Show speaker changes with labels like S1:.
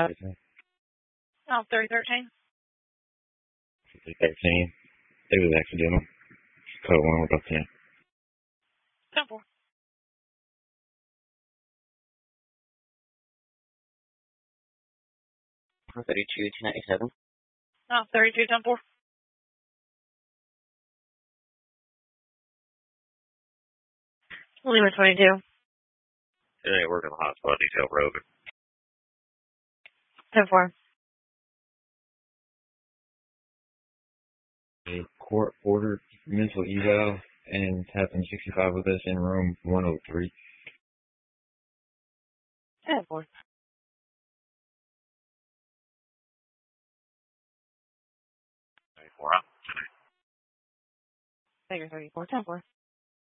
S1: Oh, 3013.
S2: 13. It was accidental. Code 1 with 10.
S1: 10-4.
S3: 32-297.
S1: Oh, 32-10-4. Lima 22.
S2: Today, working on the hotspot detail road.
S1: 10-4.
S2: A court ordered mental eval and happened 65 with us in room 103.
S1: 10-4.
S2: 34 out.
S1: Figure 34. 10-4.